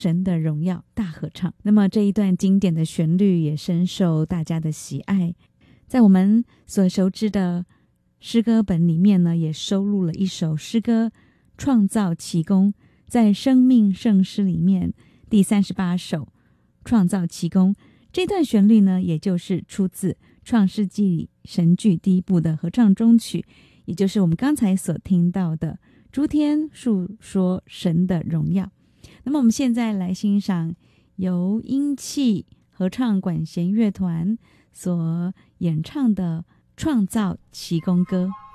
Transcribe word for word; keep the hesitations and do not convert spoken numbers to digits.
神的荣耀大合唱。那么这一段经典的旋律也深受大家的喜爱，在我们所熟知的诗歌本里面呢，也收录了一首诗歌创造奇功，在生命圣诗里面第三十八首创造奇功，这段旋律呢，也就是出自创世纪神剧第一部的合唱中曲，也就是我们刚才所听到的诸天述说神的荣耀。那么我们现在来欣赏由音器合唱管弦乐团所演唱的创造奇功歌。